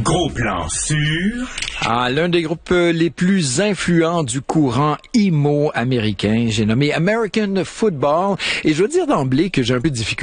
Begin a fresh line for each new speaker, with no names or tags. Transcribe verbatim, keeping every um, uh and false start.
Gros plan sur...
Ah, l'un des groupes les plus influents du courant emo américain, j'ai nommé American Football, et je dois dire d'emblée que j'ai un peu de difficulté